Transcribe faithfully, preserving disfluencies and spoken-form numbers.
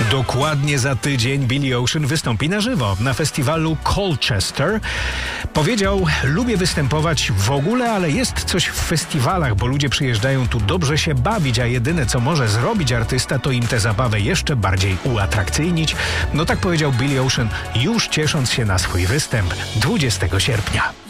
Dokładnie za tydzień Billy Ocean wystąpi na żywo na festiwalu Colchester. Powiedział: lubię występować w ogóle, ale jest coś w festiwalach, bo ludzie przyjeżdżają tu dobrze się bawić, a jedyne co może zrobić artysta, to im tę zabawę jeszcze bardziej uatrakcyjnić. No tak powiedział Billy Ocean, już ciesząc się na swój występ dwudziestego sierpnia.